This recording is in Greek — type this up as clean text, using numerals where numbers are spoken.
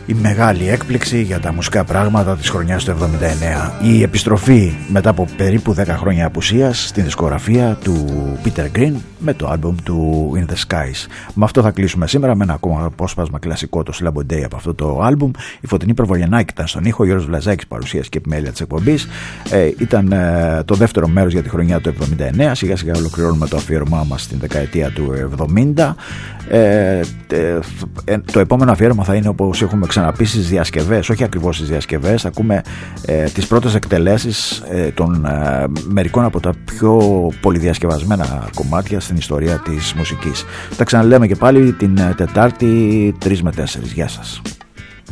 Η μεγάλη έκπληξη για τα μουσικά πράγματα της χρονιάς του 79. Η επιστροφή μετά από περίπου 10 χρόνια απουσίας στην δισκογραφία του Peter Green με το άλμπουμ του In The Skies. Με αυτό θα κλείσουμε σήμερα με ένα ακόμα απόσπασμα κλασικό, το Slab Day από αυτό το άλμπουμ. Η Φωτεινή Προβολιανάκη ήταν στον ήχο, ο Γιώργος Βλαζάκης παρουσίαση και επιμέλεια της εκπομπής. Ήταν το δεύτερο μέρος για τη χρονιά του 79. Σιγά σιγά ολοκληρώνουμε το αφιέρωμά μας στην δεκαετία του 70. Το επόμενο αφιέρωμα θα είναι, όπως έχουμε ξαναπεί, στις διασκευές, όχι ακριβώς στις διασκευές. Θα ακούμε τις πρώτες εκτελέσεις των μερικών από τα πιο πολυδιασκευασμένα κομμάτια στην ιστορία της μουσικής. Τα ξαναλέμε και πάλι την Τετάρτη 3 με 4. Γεια σας.